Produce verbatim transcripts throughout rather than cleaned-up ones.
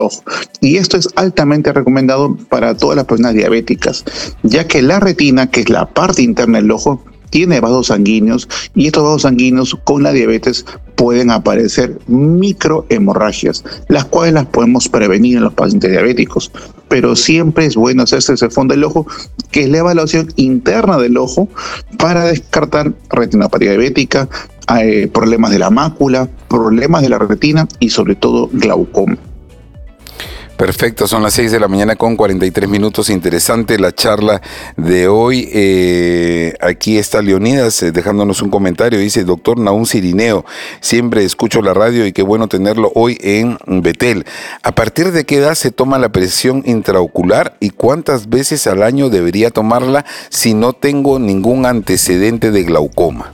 ojo. Y esto es altamente recomendado para todas las personas diabéticas, ya que la retina, que es la parte interna del ojo, tiene vasos sanguíneos y estos vasos sanguíneos con la diabetes pueden aparecer microhemorragias, las cuales las podemos prevenir en los pacientes diabéticos. Pero siempre es bueno hacerse ese fondo del ojo, que es la evaluación interna del ojo para descartar retinopatía diabética, eh, problemas de la mácula, problemas de la retina y sobre todo glaucoma. Perfecto, son las seis de la mañana con cuarenta y tres minutos. Interesante la charla de hoy. Eh, aquí está Leonidas eh, dejándonos un comentario. Dice, doctor Nahum Cirineo, siempre escucho la radio y qué bueno tenerlo hoy en Betel. ¿A partir de qué edad se toma la presión intraocular y cuántas veces al año debería tomarla si no tengo ningún antecedente de glaucoma?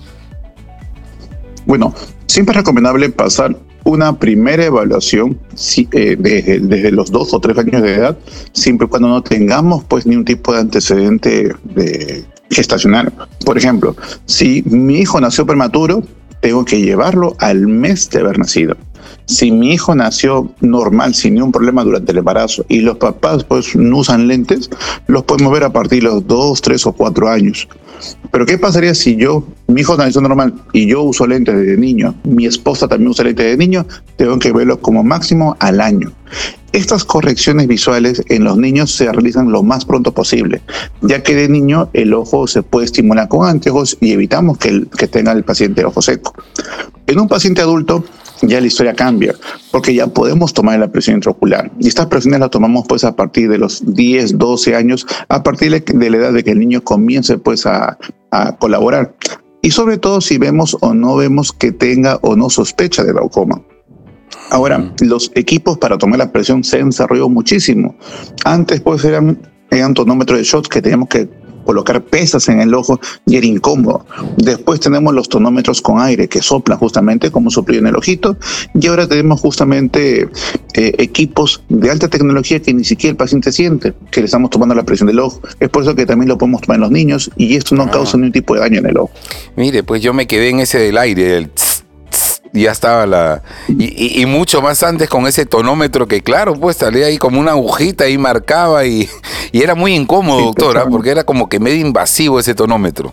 Bueno, siempre es recomendable pasar una primera evaluación si, eh, desde, desde los dos o tres años de edad, siempre y cuando no tengamos pues ningún tipo de antecedente de gestacional. Por ejemplo, si mi hijo nació prematuro, tengo que llevarlo al mes de haber nacido. Si mi hijo nació normal, sin ningún problema durante el embarazo, y los papás pues no usan lentes, los podemos ver a partir de los dos, tres o cuatro años. Pero ¿qué pasaría si yo, mi hijo nació normal y yo uso lentes desde niño, mi esposa también usa lentes de niño? Tengo que verlo como máximo al año. Estas correcciones visuales en los niños se realizan lo más pronto posible, ya que de niño el ojo se puede estimular con anteojos y evitamos que, el, que tenga el paciente el ojo seco. En un paciente adulto ya la historia cambia, porque ya podemos tomar la presión intraocular. Y estas presiones las tomamos pues a partir de los diez, doce años, a partir de la edad de que el niño comience pues a, a colaborar. Y sobre todo si vemos o no vemos que tenga o no sospecha de glaucoma. Ahora, los equipos para tomar la presión se han desarrollado muchísimo. Antes pues eran, eran tonómetros de shots que teníamos que colocar pesas en el ojo y era incómodo. Después tenemos los tonómetros con aire que soplan justamente como soplillo en el ojito, y ahora tenemos justamente eh, equipos de alta tecnología que ni siquiera el paciente siente que le estamos tomando la presión del ojo. Es por eso que también lo podemos tomar en los niños y esto no ah. causa ningún tipo de daño en el ojo. Mire, pues yo me quedé en ese del aire, el tss, tss, ya estaba la... Y, y, y mucho más antes con ese tonómetro que claro, pues salía ahí como una agujita y marcaba y, y era muy incómodo, sí, doctora, porque era como que medio invasivo ese tonómetro.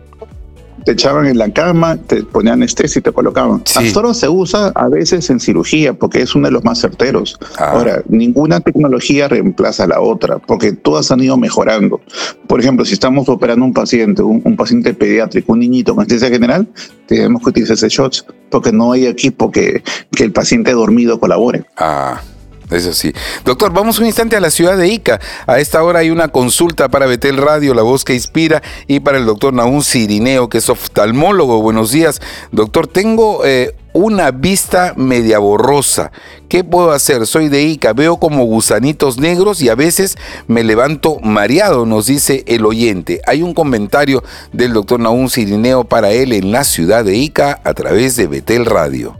Te echaban en la cama, te ponían anestesia y te colocaban. Sí. Hasta ahora se usa a veces en cirugía porque es uno de los más certeros. Ah. Ahora, ninguna tecnología reemplaza a la otra porque todas han ido mejorando. Por ejemplo, si estamos operando un paciente, un, un paciente pediátrico, un niñito con anestesia general, tenemos que utilizar ese shots porque no hay equipo que, que el paciente dormido colabore. Ah. Eso sí. Doctor, vamos un instante a la ciudad de Ica. A esta hora hay una consulta para Betel Radio, la voz que inspira, y para el doctor Nahum Cirineo, que es oftalmólogo. Buenos días, doctor. Tengo eh, una vista media borrosa. ¿Qué puedo hacer? Soy de Ica, veo como gusanitos negros y a veces me levanto mareado, nos dice el oyente. Hay un comentario del doctor Nahum Cirineo para él en la ciudad de Ica a través de Betel Radio.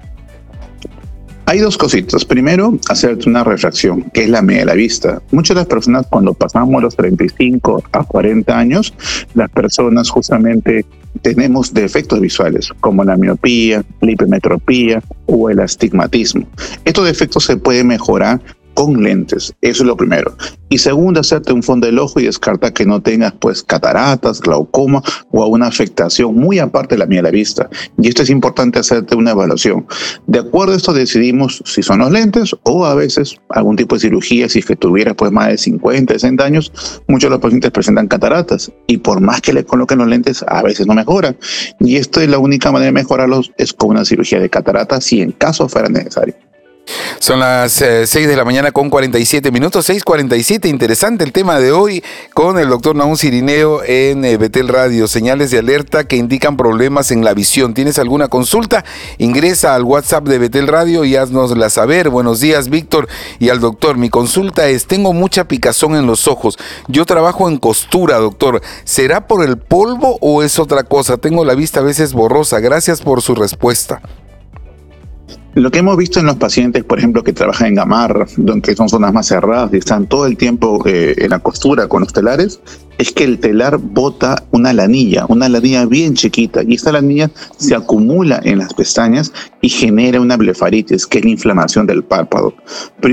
Hay dos cositas. Primero, hacerte una refracción, que es la media de la vista. Muchas de las personas, cuando pasamos los treinta y cinco a cuarenta años, las personas justamente tenemos defectos visuales, como la miopía, la hipermetropía o el astigmatismo. Estos defectos se pueden mejorar con lentes, eso es lo primero. Y segundo, hacerte un fondo del ojo y descarta que no tengas pues cataratas, glaucoma o alguna afectación muy aparte de la media de la vista. Y esto es importante, hacerte una evaluación. De acuerdo a esto decidimos si son los lentes o a veces algún tipo de cirugía. Si es que tuvieras pues más de cincuenta, sesenta años, muchos de los pacientes presentan cataratas y por más que le coloquen los lentes a veces no mejoran. Y esto es la única manera de mejorarlos, es con una cirugía de cataratas si en caso fuera necesario. Son las eh, seis de la mañana con cuarenta y siete minutos, seis cuarenta y siete. Interesante el tema de hoy con el doctor Nahum Cirineo en eh, Betel Radio. Señales de alerta que indican problemas en la visión. ¿Tienes alguna consulta? Ingresa al WhatsApp de Betel Radio y haznosla saber. Buenos días, Víctor, y al doctor. Mi consulta es, tengo mucha picazón en los ojos. Yo trabajo en costura, doctor. ¿Será por el polvo o es otra cosa? Tengo la vista a veces borrosa. Gracias por su respuesta. Lo que hemos visto en los pacientes, por ejemplo, que trabajan en Gamarra, donde son zonas más cerradas y están todo el tiempo eh, en la costura con los telares, es que el telar bota una lanilla, una lanilla bien chiquita, y esta lanilla se acumula en las pestañas y genera una blefaritis, que es la inflamación del párpado.